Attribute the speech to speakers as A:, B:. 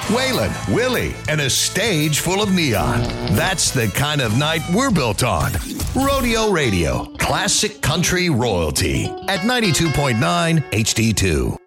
A: Waylon, Willie, and a stage full of neon. That's the kind of night we're built on. Rodeo Radio, classic country royalty at 92.9 HD2.